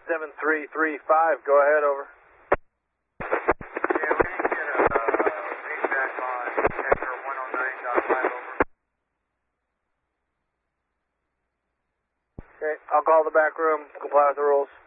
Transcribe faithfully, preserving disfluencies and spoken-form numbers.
seven three three five, go ahead, over. Yeah, we didn't get a uh, feedback on sector one oh nine point five, over. Okay, I'll call the back room, comply with the rules.